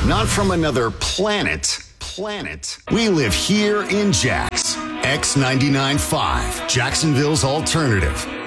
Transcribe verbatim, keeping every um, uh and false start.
not from another planet. Planet. We live here in Jax. X ninety-nine point five, Jacksonville's alternative.